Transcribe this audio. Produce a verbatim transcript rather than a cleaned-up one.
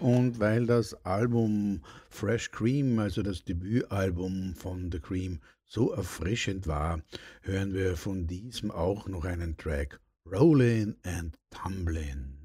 Und weil das Album Fresh Cream, also das Debütalbum von The Cream, so erfrischend war, hören wir von diesem auch noch einen Track, Rollin' and Tumblin'.